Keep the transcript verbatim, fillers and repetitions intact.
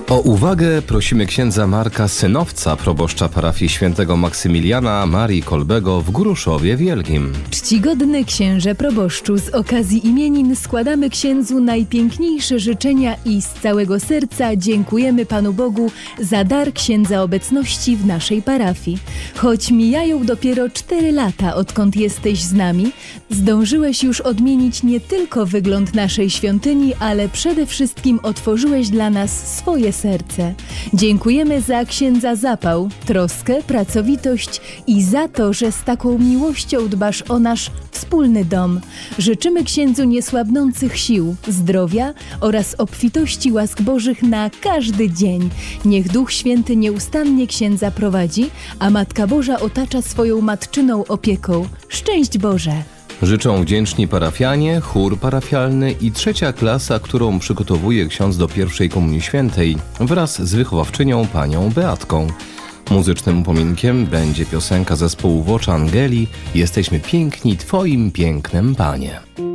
O uwagę prosimy księdza Marka Synowca, proboszcza parafii świętego Maksymiliana Marii Kolbego w Gruszowie Wielkim. Czcigodny księże proboszczu, z okazji imienin składamy księdzu najpiękniejsze życzenia i z całego serca dziękujemy Panu Bogu za dar księdza obecności w naszej parafii. Choć mijają dopiero cztery lata, odkąd jesteś z nami, zdążyłeś już odmienić nie tylko wygląd naszej świątyni, ale przede wszystkim otworzyłeś dla nas swoje serce. Dziękujemy za księdza zapał, troskę, pracowitość i za to, że z taką miłością dbasz o nasz wspólny dom. Życzymy księdzu niesłabnących sił, zdrowia oraz obfitości łask Bożych na każdy dzień. Niech Duch Święty nieustannie księdza prowadzi, a Matka Boża otacza swoją matczyną opieką. Szczęść Boże! Życzą wdzięczni parafianie, chór parafialny i trzecia klasa, którą przygotowuje ksiądz do pierwszej Komunii Świętej wraz z wychowawczynią panią Beatką. Muzycznym upominkiem będzie piosenka zespołu Voce Angeli „Jesteśmy piękni Twoim pięknem, Panie”.